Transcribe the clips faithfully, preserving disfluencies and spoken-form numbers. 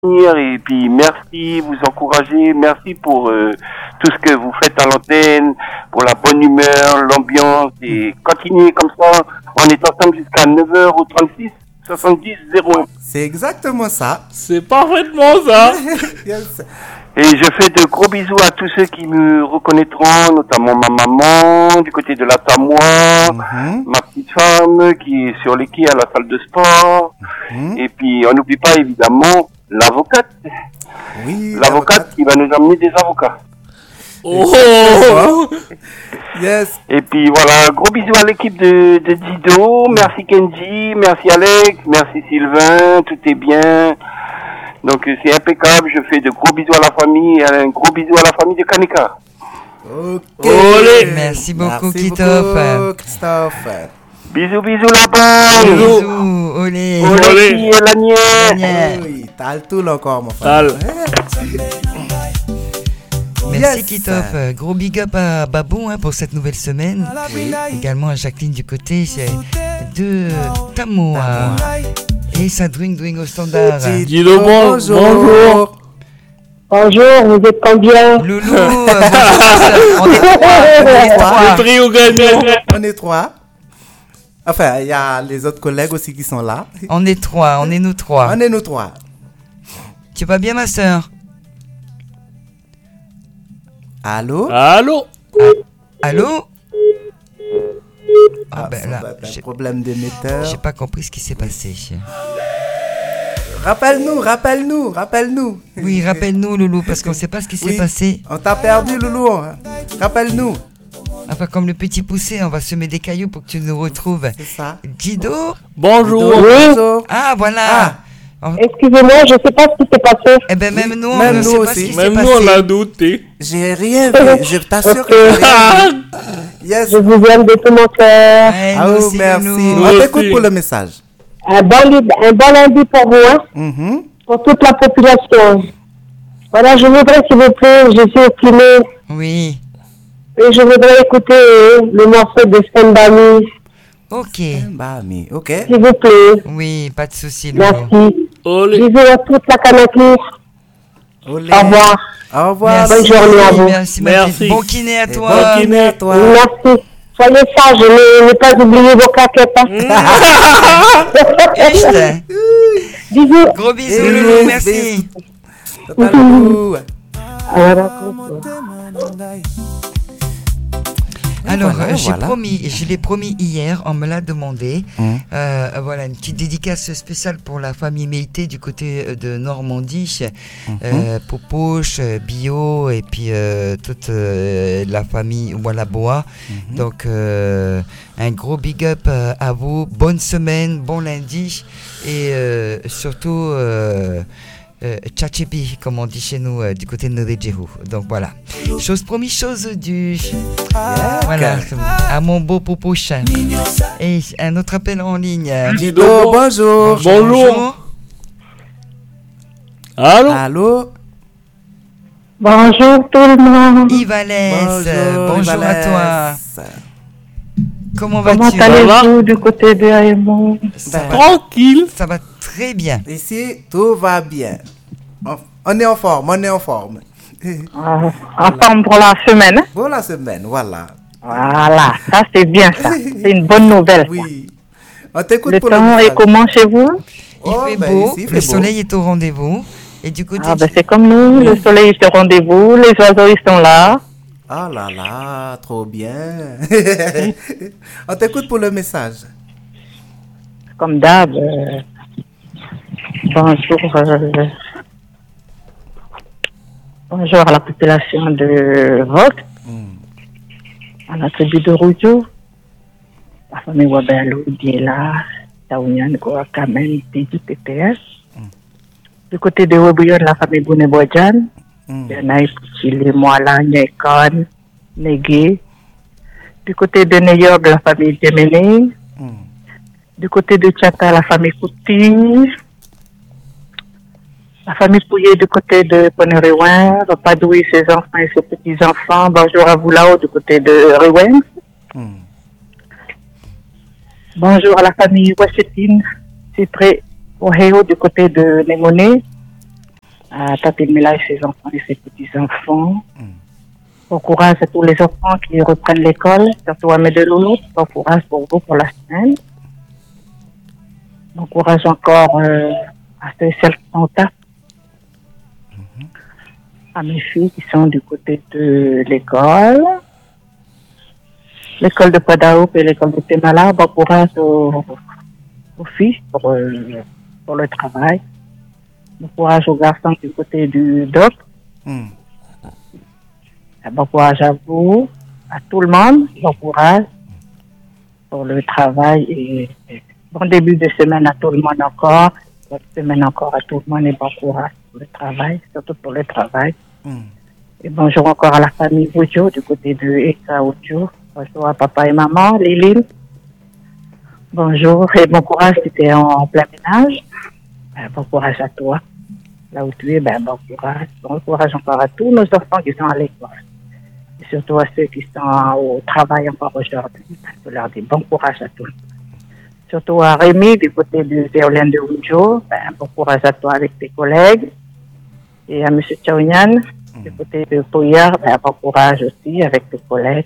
Et puis merci, vous encouragez, merci pour euh, tout ce que vous faites à l'antenne, pour la bonne humeur, l'ambiance, et continuez comme ça. On est ensemble jusqu'à neuf heures au trente-six soixante-dix zéro un. C'est exactement ça. C'est parfaitement ça. Yes. Et je fais de gros bisous à tous ceux qui me reconnaîtront, notamment ma maman, du côté de la Tamois, Mhm. ma petite femme qui est sur les quais à la salle de sport. Mhm. Et puis on n'oublie pas évidemment l'avocate, Oui, l'avocate qui va nous amener des avocats. Oh. Yes. Et puis voilà, gros bisous à l'équipe de, de Dido, merci Kenji, merci Alex, merci Sylvain, tout est bien. Donc euh, c'est impeccable, je fais de gros bisous à la famille et un gros bisou à la famille de Kanika. Ok. Olé. Merci beaucoup, Merci Christophe. beaucoup, Christophe. Bisous bisous là-bas. Bisous. Bisous, olé. Olé et la nièce. Nya. Oui, t'as le tout encore, mon frère. Tal. Merci Yes. Christophe. Gros big up à Babou hein, pour cette nouvelle semaine. Oui. Également à Jacqueline du côté c'est de Tamoa. Et Sadwing Dwing au standard. Dis-le bon- bonjour. Bonjour, vous êtes combien? Loulou, euh, bonjour, on est trois. On est Le trois. trio gagnant. On est trois. Enfin, il y a les autres collègues aussi qui sont là. On est trois, on est nous trois. On est nous trois. Tu vas bien ma soeur? Allô? Allô. Allô? Ah Ah, ben ça là, doit être un j'ai problème d'émetteur. j'ai pas compris ce qui s'est passé. Rappelle-nous, rappelle-nous, rappelle-nous. Oui, rappelle-nous Loulou, parce qu'on sait pas ce qui s'est Oui. passé. On t'a perdu, Loulou. Rappelle-nous. Enfin, comme le petit poussé, on va semer des cailloux pour que tu nous retrouves. C'est ça. Dido? Bonjour. Bonjour. Ah, voilà. Ah. En- Excusez-moi, je sais pas ce qui s'est passé. Eh ben même nous, on Même ne nous sait pas aussi. ce qui s'est Même nous, passé. on a douté. J'ai rien vu. Je t'assure que j'ai rien vu. Yes. Je vous aime de tout mon cœur. Ouais, Ah, nous oh, aussi, merci. Loulou. Nous On t'écoute aussi. pour le message. Un bon, lid- un bon lundi pour vous, hein, Mhm. pour toute la population. Voilà, je voudrais, s'il vous plaît, je suis opprimée, Oui, et je voudrais écouter euh, le morceau de Sembani, ok. Bah, mais, ok. s'il vous plaît. Oui, pas de souci, Loulou. Merci. Olé. Bisous à toute la Kanaki. Olé. Au revoir. Au revoir. Bonne journée à vous. Merci, ma Merci. petite. Bon kiné à Et toi. bon kiné à toi. Merci. Soyez sages, ne, ne pas oublier vos claquettes. hein. Echt. Bisous. Gros bisous, Et Loulou, bisous. merci. Total Loulou. Ah, d'accord. Alors, voilà, euh, j'ai voilà. promis, je l'ai promis hier, on me l'a demandé. Hum. Euh, voilà, une petite dédicace spéciale pour la famille Méité du côté euh, de Normandie. Euh, Popoche, euh, Bio et puis euh, toute euh, la famille Walaboa. Donc, euh, un gros big up euh, à vous. Bonne semaine, bon lundi et euh, surtout. Euh, euh, Tchatchepi, comme on dit chez nous, euh, du côté de Nodejehu. Donc voilà. Chose promise, chose due. Voilà, à mon beau Popoche. Et un autre appel en ligne. Dido, bonjour. Bonjour. Allô. Allô? Bonjour tout le monde. Ivalès, bonjour, à toi. Comment Comment vas-tu? allez-vous du côté de Raymond? Ça va, Tranquille. ça va très bien. Ici, tout va bien. On, on est en forme, on est en forme. En forme pour la semaine. hein? Pour la semaine, voilà. Voilà, ça c'est bien ça. C'est une bonne nouvelle. ça. Oui. On t'écoute Le pour temps le est message. comment chez vous? Il Oh, fait ben, beau, ici, il fait le beau. soleil est au rendez-vous. Et du côté Ah ben du- c'est comme nous, le soleil est au rendez-vous, les oiseaux ils sont là. Ah là là, trop bien. On t'écoute pour le message. Comme d'hab. euh, Bonjour. euh, Bonjour à la population de Rock, à la tribu de Rougeau, la famille Wabelou, Diela, Taounian, Goa, Kamen, Tiji, P P S. Du côté de Webuyon, la famille Bounebodjan, Mm. Yanaï, Chili, Moala, Nyekon, Negue. Du côté de New York, la famille Djemene. Mm. Du côté de Tchata, la famille Kouti. La famille Pouillet du côté de Poneriwen. Padoui, ses enfants et ses petits-enfants. Bonjour à vous là-haut du côté de Riwen. Mm. Bonjour à la famille Wassetine, Cyprès, Ohio du côté de Némoné. à Tati Mila et ses enfants et ses petits-enfants. Mm. Bon courage à tous les enfants qui reprennent l'école, surtout à Médeloulou. Bon courage pour vous pour la semaine. Bon courage encore euh, à ceux et celles qui sont au taf. Mm-hmm. À mes filles qui sont du côté de l'école. L'école de Padaoup et l'école de Temala. Bon courage aux, aux filles pour, euh, pour le travail. Bon courage aux garçons du côté du doc. Mm. Bon courage à vous, à tout le monde. Bon courage pour le travail et bon début de semaine à tout le monde encore. Bonne semaine encore à tout le monde et bon courage pour le travail, surtout pour le travail. Mm. Et bonjour encore à la famille Oudjo du côté de Eka Oudjo. Bonjour à papa et maman, Liline. Bonjour et bon courage, tu étais en, en plein ménage. Ben, bon courage à toi. Là où tu es, ben, bon courage. Bon courage encore à tous nos enfants qui sont à l'école. Et surtout à ceux qui sont au travail encore aujourd'hui. Je leur dis bon courage à tous. Surtout à Rémi, du côté de Zéolène de Oudjo. Ben, bon courage à toi avec tes collègues. Et à M. Tchaounian, mmh. du côté de Pouillard, ben, bon courage aussi avec tes collègues.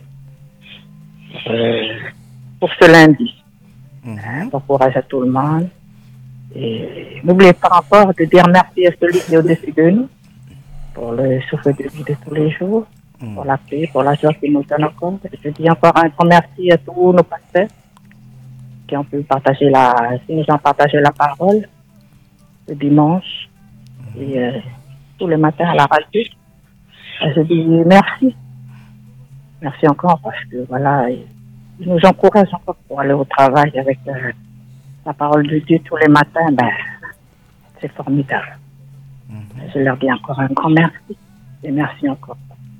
Euh, pour ce lundi. Mmh. Ben, bon courage à tout le monde. Et n'oubliez pas encore de dire merci à celui qui est au-dessus de nous pour le souffle de vie de tous les jours, mm. pour la paix, pour la joie qu'il nous donne encore. Je dis encore un grand merci à tous nos pasteurs qui ont pu partager la, qui nous ont partagé la parole le dimanche mm. et euh, tous les matins à la radio. Je dis merci. Merci encore parce que voilà, ils nous encouragent encore pour aller au travail avec euh, la parole de Dieu tous les matins, ben, c'est formidable. Mm-hmm. Je leur dis encore un grand merci. Et merci encore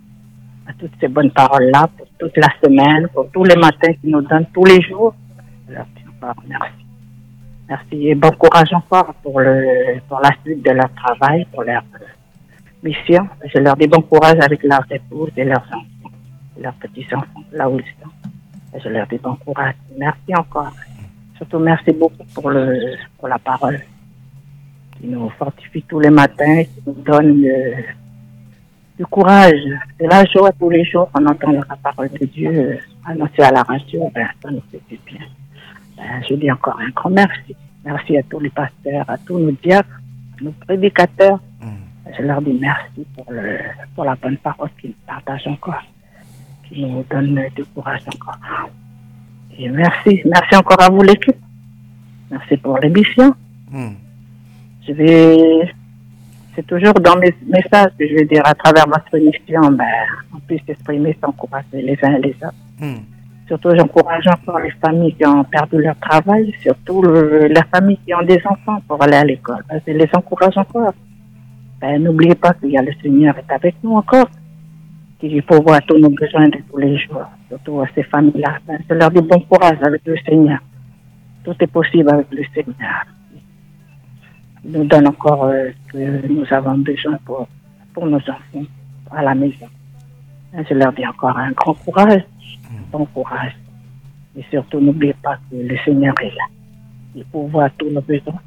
à toutes ces bonnes paroles-là, pour toute la semaine, pour tous les matins qu'ils nous donnent tous les jours. Je leur dis encore merci. Merci et bon courage encore pour, le, pour la suite de leur travail, pour leur euh, mission. Je leur dis bon courage avec leurs épouses et leurs enfants, et leurs petits-enfants, là où ils sont. Et je leur dis bon courage. Merci encore. Surtout, merci beaucoup pour, le, pour la parole qui nous fortifie tous les matins, qui nous donne le, du courage, de la joie tous les jours en entendant la parole de Dieu annoncée à la radio. Ben, ça nous fait du bien. Ben, je dis encore un grand merci. Merci à tous les pasteurs, à tous nos diacres, à nos prédicateurs. Mm. Je leur dis merci pour, le, pour la bonne parole qu'ils partagent encore, qui nous donne du courage encore. Et merci, merci encore à vous l'équipe. Merci pour l'émission. Mm. Je vais, c'est toujours dans mes messages que je vais dire à travers votre émission, ben, on puisse s'exprimer, s'encourager les uns et les autres. Mm. Surtout, j'encourage encore les familles qui ont perdu leur travail, surtout le, les familles qui ont des enfants pour aller à l'école. Ben, je les encourage encore. Ben, n'oubliez pas qu'il y a le Seigneur est avec nous encore, qui pourvoit tous nos besoins de tous les jours, surtout à ces familles-là. Ben, je leur dis bon courage avec le Seigneur. Tout est possible avec le Seigneur. Il nous donne encore euh, ce que nous avons besoin pour, pour nos enfants, à la maison. Ben, je leur dis encore un grand courage, un bon courage. Et surtout, n'oubliez pas que le Seigneur est là. Il pourvoit tous nos besoins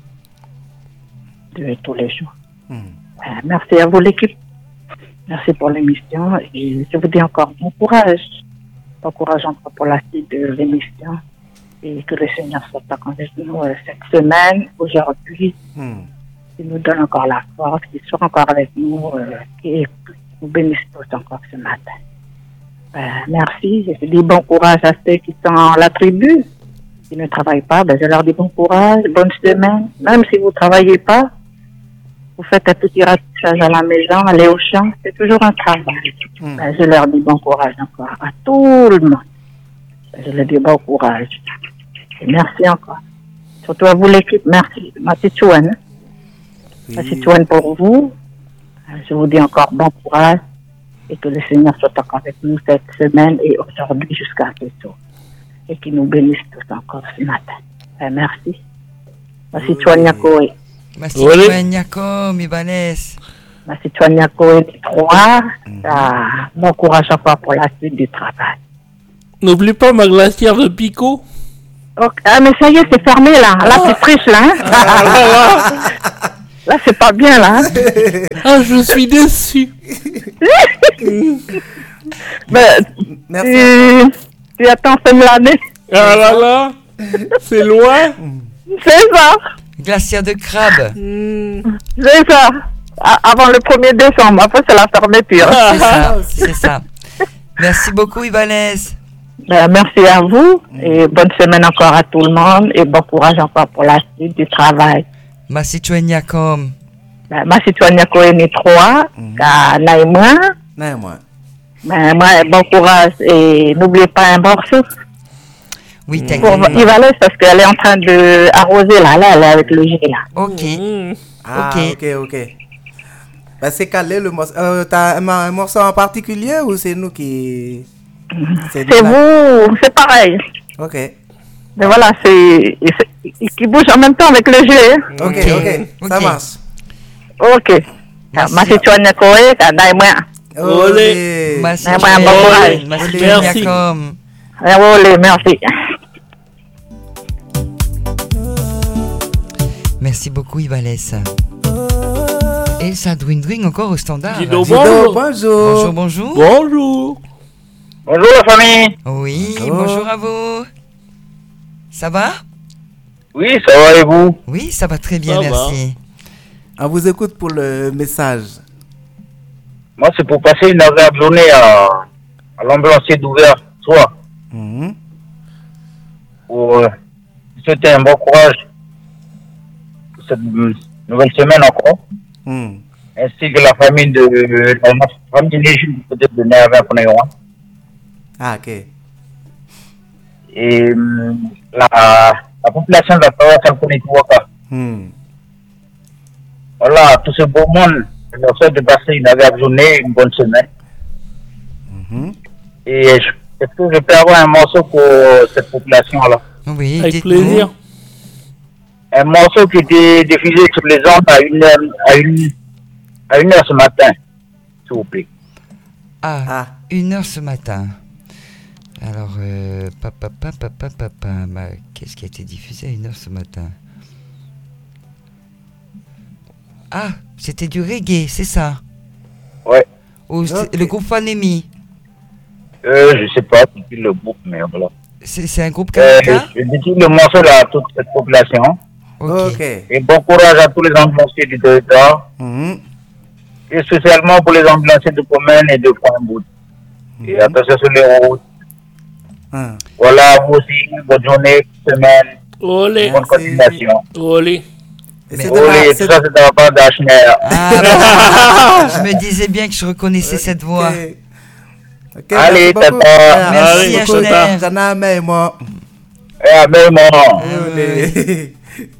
de tous les jours. Mm. Ben, merci à vous, l'équipe. Merci pour l'émission et je vous dis encore bon courage. Bon courage encore pour la suite de l'émission et que le Seigneur soit avec nous euh, cette semaine, aujourd'hui. Mm. Il nous donne encore la force, qu'il soit encore avec nous euh, et nous bénisse tous encore ce matin. Euh, merci. Je dis bon courage à ceux qui sont à la tribu, qui ne travaillent pas. Ben, je leur dis bon courage, bonne semaine. Même si vous ne travaillez pas, vous faites un petit ratissage à la maison, allez au champ, c'est toujours un travail. Mm. Ben, je leur dis bon courage encore à tout le monde. Ben, je leur dis bon courage. Et merci encore. Surtout à vous l'équipe, merci. Ma petite Chouane. Oui. Ma petite Chouane pour vous. Je vous dis encore bon courage et que le Seigneur soit encore avec nous cette semaine et aujourd'hui jusqu'à ce soir. Et qu'il nous bénisse tous encore ce matin. Ben, merci. Merci Chouane Yakoé. Merci Chouane Yako, mi Vanessa. Merci Chouane Yakoé du trois. Bon courage encore pour la suite du travail. N'oublie pas ma glacière de Pico. Okay. Ah, mais ça y est, c'est fermé là. Là, c'est friche là. Hein? Là, c'est pas bien, là. Hein. Ah, je suis déçu. Mais, Merci. tu, tu attends fin de l'année. Ah là là, c'est loin. C'est ça. Glacière de crabe. Hmm. C'est ça. A- avant le premier décembre. Après, c'est la fermeture. Ah. C'est ça, c'est ça. Merci beaucoup, Ibanez. Ben, merci à vous. Et bonne semaine encore à tout le monde. Et bon courage encore pour la suite du travail. Merci, Chuenyakom. Ben, ma citoyenne est trois. À Naïmois. Non, moi. Ben, moi, bon courage. Et n'oubliez pas un morceau. Oui, Pour t'inquiète. Ivalès, parce qu'elle est en train de arroser là, là, elle est avec le G là. Ok. Hmm. Ah, Ok. ok, ok. Bah, c'est calé le morceau. Euh, t'as un, un morceau en particulier ou c'est nous qui. C'est de la- vous, c'est pareil. Ok. Mais voilà, c'est. c'est- qui bouge en même temps avec le G. Hein. Ok, Ok. ok. Ça Ok. marche. Ok. Merci. Ma citoyenne Koé, à Naïmois. Olé. Merci, Eh ben, bon courage. Merci, Merci. Chuenyakom. Olé, merci. Merci beaucoup, Ivalès. Et ça dwing dwing encore au standard. Dis donc. Dido, Bonjour. Bonjour, bonjour. bonjour. Bonjour. Bonjour la famille. Oui, Bonjour. bonjour à vous. Ça va? Oui, ça va et vous? Oui, ça va très bien, Ça merci. On vous écoute pour le message. Moi, c'est pour passer une agréable journée à, à l'ambulancier d'ouvert, soit Mhm. pour euh, souhaiter un bon courage pour cette euh, nouvelle semaine encore, Mhm. ainsi que la famille de, de la famille Négine du côté de Néavin Ponéon. Ah, ok. Et euh, la, la population de la paroisse Alconituaka. Mhm. Voilà, tout ce beau monde, je leur souhaite de passer une agréable journée, une bonne semaine. Mhm. Et je- est-ce que je peux avoir un morceau pour euh, cette population-là? Oui, Avec dites-nous. plaisir. Un morceau qui était diffusé sur les ondes à une heure, à une, à une heure ce matin, s'il vous plaît. Ah, Ah. une heure ce matin. Alors, euh, papa, papa, papa, papa, bah, qu'est-ce qui a été diffusé à une heure ce matin? Ah, c'était du reggae, c'est ça? Ouais. Ou c'est Ok. le groupe Fanemi? Euh, je sais pas, c'est qui le groupe, mais voilà. C'est c'est un groupe Euh, Kanaka? je dédie le morceau là à toute cette population. Ok. Ok. Et bon courage à tous les ambulanciers du territoire. Mhm. Et spécialement pour les ambulanciers de Comène et de Point-Bout. Et attention sur les routes. Ah. Voilà, vous aussi, bonne journée, semaine, Olé. bonne continuation. Olé. Et Mais- c'est de la- Olé, c'est- tout ça c'est de la part d'Achner. Ah, bah, je me disais bien que je reconnaissais cette voix. Ok. Ok, Allez, merci beaucoup. tata. Ah, Merci, beaucoup, Ashner. tata. Jana, mais moi. Et à même moment. Olé.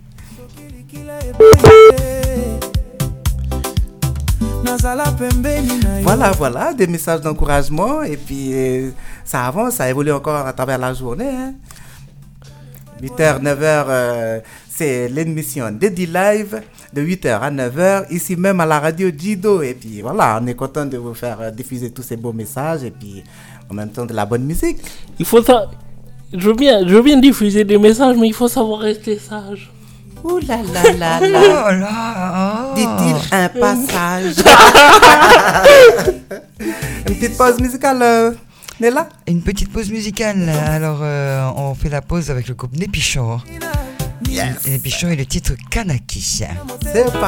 Voilà, voilà, des messages d'encouragement et puis euh, ça avance, ça évolue encore à travers la journée. Hein. huit heures, neuf heures, euh, c'est l'émission Dédi Live de huit heures à neuf heures, ici même à la radio Dido. Et puis voilà, on est content de vous faire euh, diffuser tous ces beaux messages et puis en même temps de la bonne musique. Il faut ça. Je veux bien, je veux bien diffuser des messages, mais il faut savoir rester sage. Ouh là là là là, Oh là, oh. dit-il un passage. Une petite pause musicale, euh, Nella? Une petite pause musicale. Alors, euh, on fait la pause avec le groupe Népichon. Yes. Népichon et le titre Kanaki. C'est parti.